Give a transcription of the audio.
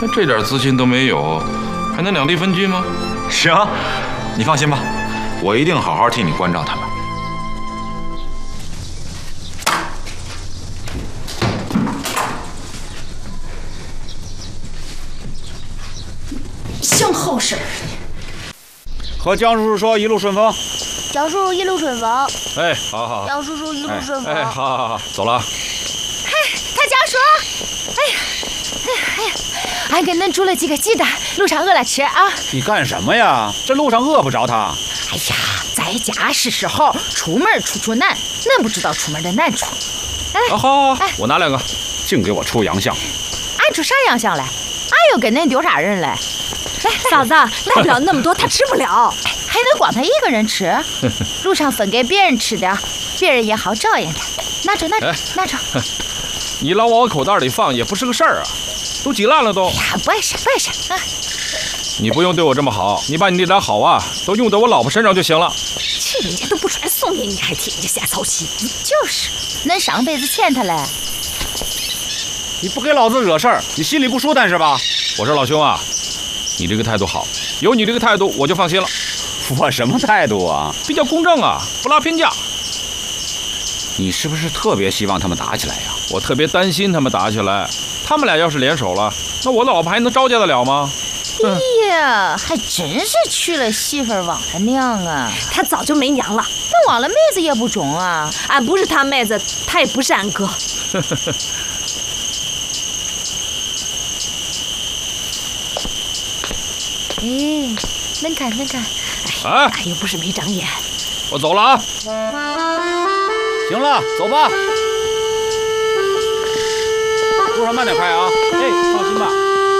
那这点自信都没有，还能两地分居吗？ 行，你放心吧，我一定好好替你关照他们。 像好事儿。 和江叔叔说一路顺风。 江叔叔一路顺风。 哎，好好好。 江叔叔一路顺风。 哎，好，走了。 哎，他家说，哎呀，俺给恁煮了几个鸡蛋，路上饿了吃啊。 你干什么呀？这路上饿不着他。 哎呀，在家是时候，出门处难，恁不知道出门的难处。 哎，好，我拿2个。 净给我出洋相。 俺出啥洋相来？俺又跟恁丢啥人来？来， 嫂子，来不了那么多，他吃不了。 还能光他一个人吃？路上分给别人吃点，别人也好照应他。拿着。 你老往我口袋里放也不是个事儿啊，都挤烂了都。 哎呀，不碍事啊。 你不用对我这么好，你把你那点好啊，都用在我老婆身上就行了。 去，人家都不出来送你，你还替人家瞎操心。 就是，恁上辈子欠他嘞。 你不给老子惹事儿，你心里不舒坦是吧？ 我说老兄啊，你这个态度好，有你这个态度我就放心了。 我什么态度啊？ 比较公正啊，不拉偏架。 你是不是特别希望他们打起来呀？ 我特别担心他们打起来，他们俩要是联手了，那我老婆还能招架得了吗？ 哎呀，还真是娶了媳妇忘了娘啊！ 他早就没娘了， 那忘了妹子也不中啊！ 俺不是他妹子，他也不是俺哥。 哎，恁看， 哎，俺又不是没长眼。 我走了啊！ 行了，走吧。路上慢点开啊！哎。